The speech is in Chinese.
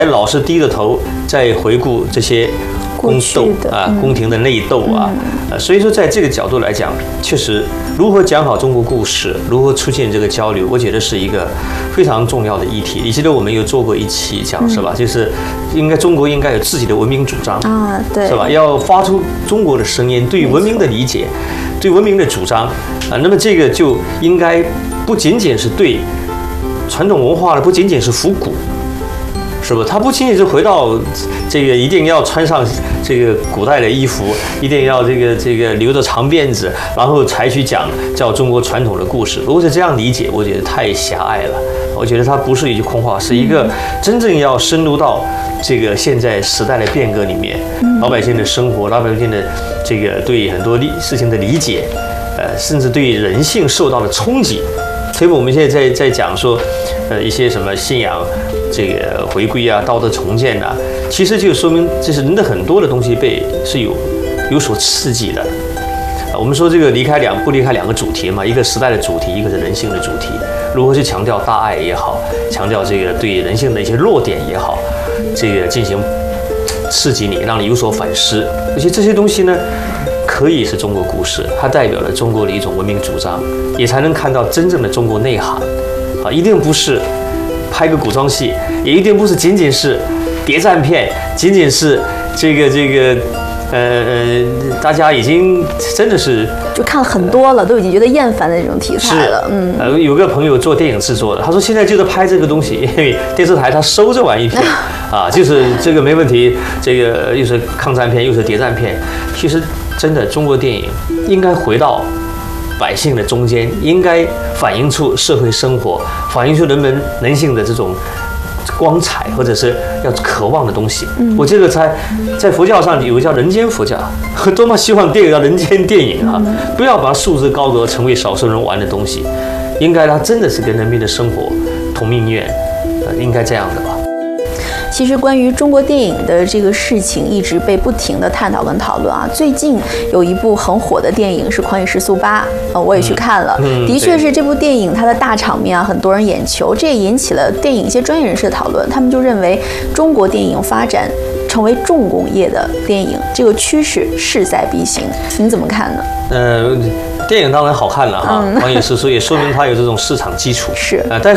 老是低着头在回顾这些宫斗宫廷的内斗啊，所以说在这个角度来讲，确实如何讲好中国故事，如何促进这个交流，我觉得是一个非常重要的议题。你记得我们有做过一期讲是吧？就是中国应该有自己的文明主张啊，对， 是吧？要发出中国的声音，对文明的理解，对文明的主张啊。那么这个就应该不仅仅是对传统文化的，不仅仅是复古。是不？他不仅仅是回到这个一定要穿上这个古代的衣服，一定要这个留着长辫子，然后才去讲叫中国传统的故事。如果是这样理解，我觉得太狭隘了。我觉得它不是一句空话，是一个真正要深入到这个现在时代的变革里面，老百姓的生活，老百姓的这个对很多事情的理解，甚至对人性受到的冲击。所以我们现在在讲说，一些什么信仰。这个回归啊，道德重建啊，其实就说明这是人的很多的东西是有所刺激的。我们说这个不离开两个主题嘛，一个时代的主题，一个是人性的主题。如何去强调大爱也好，强调这个对人性的一些弱点也好，这个进行刺激你，让你有所反思。而且这些东西呢，可以是中国故事，它代表了中国的一种文明主张，也才能看到真正的中国内涵啊，一定不是。拍个古装戏，也一定不是仅仅是谍战片，仅仅是这个大家已经真的是就看了很多了，都已经觉得厌烦的那种题材了。 有个朋友做电影制作的，他说现在就是拍这个东西，因为电视台他收这玩意片啊，就是这个没问题，这个又是抗战片又是谍战片，其实真的中国电影应该回到。百姓的中间应该反映出社会生活，反映出人性的这种光彩，或者是要渴望的东西。我这个在佛教上有个叫人间佛教，多么希望电影叫人间电影啊！不要把它束之高阁，成为少数人玩的东西。应该它真的是跟人民的生活同命运，应该这样的吧。 其实关于中国电影的这个事情一直被不停的探讨跟讨论啊。最近有一部很火的电影是《狂野时速8》，我也去看了，的确是这部电影它的大场面啊，很多人眼球，这也引起了电影一些专业人士的讨论。他们就认为中国电影发展成为重工业的电影，这个趋势势在必行。您怎么看呢？ 电影当然好看了哈，《狂野时速》也说明它有这种市场基础。 是， 但